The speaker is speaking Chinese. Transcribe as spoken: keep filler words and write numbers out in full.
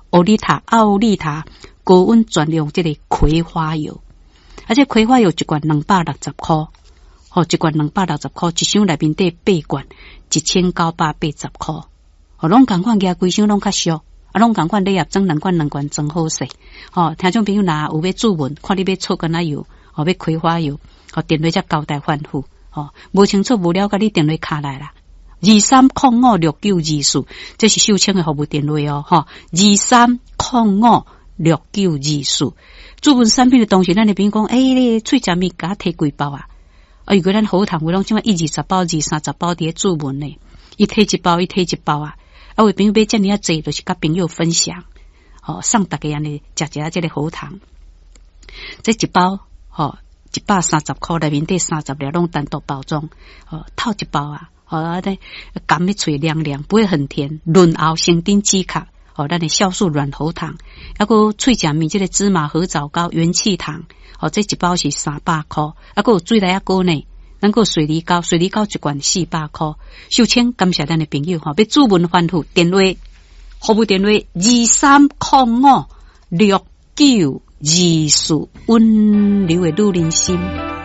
欧利塔、奥利塔高温专用这个葵花油，而且葵花油一罐两百六十块，哦，一罐两百六十块，一箱内面得八罐，一千九百八十块，哦，拢同款价，规箱拢较俗，啊，拢同款你也装两罐两罐装好势，哦，听众朋友若有要注文，看你要错干哪油，哦，要葵花油，哦，电话才交代反复，哦，无清楚无了解，你电话卡来啦。二三零五六九二四，这是秀清的服务电话哦，哈，二三零五六九二四。注文产品的同时，咱那边讲，诶、欸，你脆食面甲摕几包啊？啊，如果咱好糖，有拢即嘛一二十包、二三十包伫注文呢，一摕一包，一摕一包啊。啊，为朋友买遮尔啊济，就是甲朋友分享，哦，送大家安尼食食这个好糖。这一包，哦，一百三十块，内面得三十粒，拢单独包装，哦，套一包啊。哦，对，甘的脆凉凉，不会很甜，润喉生津止咳。哦，咱的酵素软喉糖，还有脆食面这个芝麻合枣糕元气糖。哦，这一包是三百块，还有水来啊糕呢，咱个水梨糕，水梨糕一罐四百块。秀清感谢咱的朋友哈，要注文反复电话，服务电话二三零五六九二四，温柔的女人心。